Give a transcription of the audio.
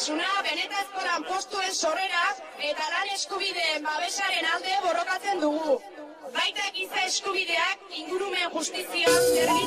berdintasuna, benetazko lanpostuen sorrera eta lan eskubideen babesaren alde borrokatzen dugu. Baita giza eskubideak, ingurumen justizia,